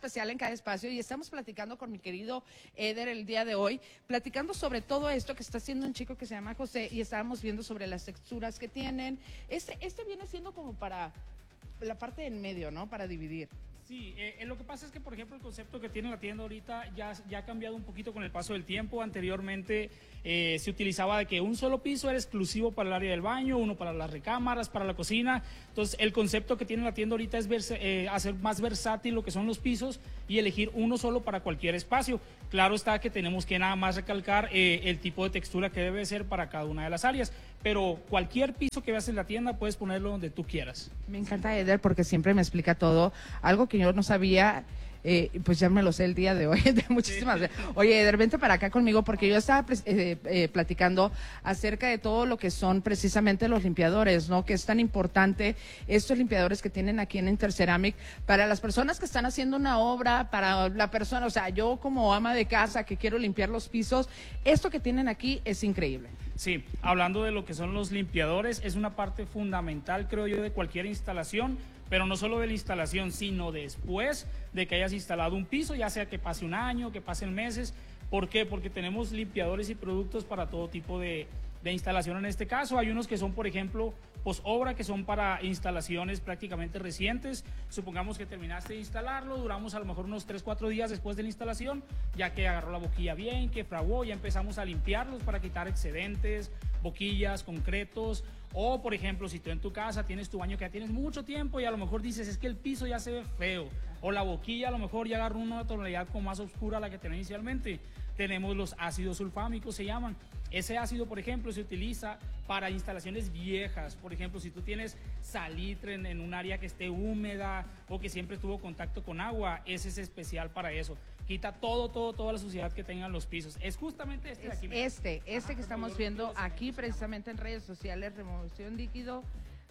especial en cada espacio y estamos platicando con mi querido Eder el día de hoy, platicando sobre todo esto que está haciendo un chico que se llama José y estábamos viendo sobre las texturas que tienen. Este viene siendo como para la parte en medio, ¿no? Para dividir. Sí, lo que pasa es que, por ejemplo, el concepto que tiene la tienda ahorita ya ha cambiado un poquito con el paso del tiempo. Anteriormente se utilizaba de que un solo piso era exclusivo para el área del baño, uno para las recámaras, para la cocina. Entonces, el concepto que tiene la tienda ahorita es hacer más versátil lo que son los pisos y elegir uno solo para cualquier espacio. Claro está que tenemos que nada más recalcar el tipo de textura que debe ser para cada una de las áreas, pero cualquier piso que veas en la tienda puedes ponerlo donde tú quieras. Me encanta Eder porque siempre me explica todo, algo que yo no sabía. Pues ya me lo sé el día de hoy. Muchísimas gracias. Oye, Eder, vente para acá conmigo porque yo estaba platicando acerca de todo lo que son precisamente los limpiadores, ¿no? Que es tan importante estos limpiadores que tienen aquí en Interceramic para las personas que están haciendo una obra, para la persona, o sea, yo como ama de casa que quiero limpiar los pisos, esto que tienen aquí es increíble. Sí, hablando de lo que son los limpiadores, es una parte fundamental, creo yo, de cualquier instalación, pero no solo de la instalación, sino después de que hayas instalado un piso, ya sea que pase un año, que pasen meses. ¿Por qué? Porque tenemos limpiadores y productos para todo tipo de instalación. En este caso hay unos que son, por ejemplo, post-obra, que son para instalaciones prácticamente recientes. Supongamos que terminaste de instalarlo, duramos a lo mejor unos 3-4 días después de la instalación, ya que agarró la boquilla bien, que fraguó, ya empezamos a limpiarlos para quitar excedentes, boquillas, concretos. O, por ejemplo, si tú en tu casa tienes tu baño que ya tienes mucho tiempo y a lo mejor dices, es que el piso ya se ve feo, o la boquilla a lo mejor ya agarró una tonalidad como más oscura a la que tenía inicialmente. Tenemos los ácidos sulfámicos, se llaman. Ese ácido, por ejemplo, se utiliza para instalaciones viejas. Por ejemplo, si tú tienes salitre en un área que esté húmeda o que siempre tuvo contacto con agua, ese es especial para eso. Quita toda la suciedad que tengan los pisos. Es justamente este de aquí. Este que estamos viendo aquí precisamente en redes sociales, remoción líquido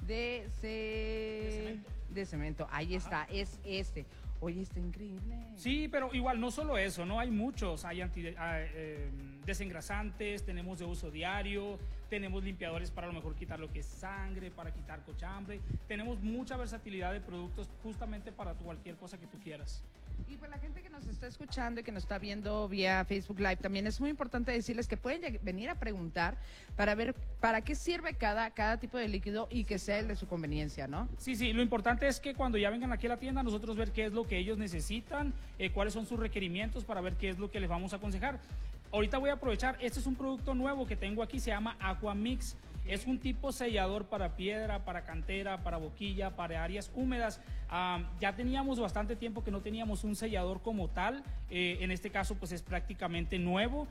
de cemento. Ahí está, es este. Oye, está increíble. Sí, pero igual no solo eso, ¿no? Hay muchos, hay desengrasantes, tenemos de uso diario, tenemos limpiadores para a lo mejor quitar lo que es sangre, para quitar cochambre, tenemos mucha versatilidad de productos justamente para cualquier cosa que tú quieras. Y pues la gente que nos está escuchando y que nos está viendo vía Facebook Live, también es muy importante decirles que pueden venir a preguntar para ver para qué sirve cada tipo de líquido y que sea el de su conveniencia, ¿no? Sí, lo importante es que cuando ya vengan aquí a la tienda, nosotros ver qué es lo que ellos necesitan, cuáles son sus requerimientos para ver qué es lo que les vamos a aconsejar. Ahorita voy a aprovechar, este es un producto nuevo que tengo aquí, se llama Aquamix. Es un tipo sellador para piedra, para cantera, para boquilla, para áreas húmedas. Ya teníamos bastante tiempo que no teníamos un sellador como tal. En este caso pues es prácticamente nuevo.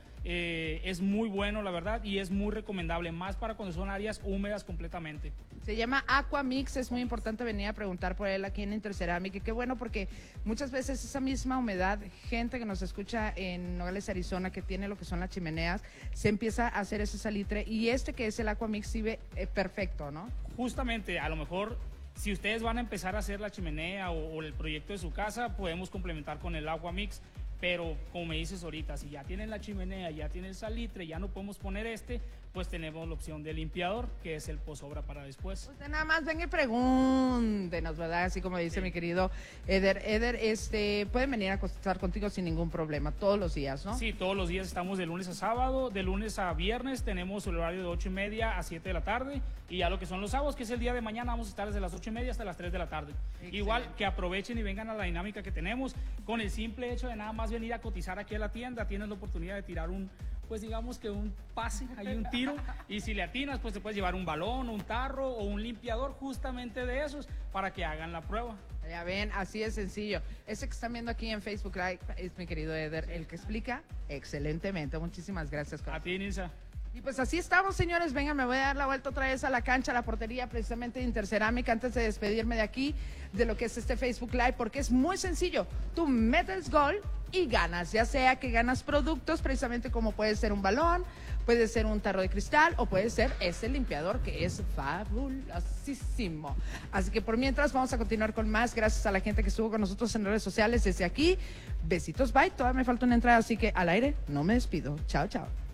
Es muy bueno la verdad y es muy recomendable, más para cuando son áreas húmedas completamente. Se llama Aquamix, es muy importante venir a preguntar por él aquí en Interceramic, y qué bueno porque muchas veces esa misma humedad, gente que nos escucha en Nogales, Arizona, que tiene lo que son las chimeneas, se empieza a hacer ese salitre y este que es el Aquamix sirve perfecto, ¿no? Justamente, a lo mejor si ustedes van a empezar a hacer la chimenea o el proyecto de su casa, podemos complementar con el Aquamix. Pero como me dices ahorita, si ya tienen la chimenea, ya tienen el salitre, ya no podemos poner pues tenemos la opción de limpiador, que es el posobra para después. Usted nada más venga y pregúntenos, ¿verdad? Así como dice mi querido Eder. Eder, pueden venir a estar contigo sin ningún problema, todos los días, ¿no? Sí, todos los días estamos de lunes a sábado, de lunes a viernes tenemos el horario de 8:30 a 7 de la tarde, y ya lo que son los sábados, que es el día de mañana, vamos a estar desde las 8:30 hasta las 3 de la tarde. Excelente. Igual que aprovechen y vengan a la dinámica que tenemos, con el simple hecho de nada más venir a cotizar aquí a la tienda, tienes la oportunidad de tirar pues digamos que un pase, hay un tiro, y si le atinas, pues te puedes llevar un balón, un tarro o un limpiador justamente de esos para que hagan la prueba. Ya ven, así de sencillo. Ese que están viendo aquí en Facebook Live es mi querido Eder, el que explica excelentemente. Muchísimas gracias. A ti, Nilsa. Y pues así estamos, señores. Vengan, me voy a dar la vuelta otra vez a la cancha, a la portería precisamente de Interceramic, antes de despedirme de aquí, de lo que es este Facebook Live, porque es muy sencillo. Tú metes gol y ganas, ya sea que ganas productos, precisamente como puede ser un balón, puede ser un tarro de cristal o puede ser ese limpiador que es fabulosísimo. Así que por mientras vamos a continuar con más, gracias a la gente que estuvo con nosotros en redes sociales desde aquí. Besitos, bye. Todavía me falta una entrada, así que al aire no me despido. Chao, chao.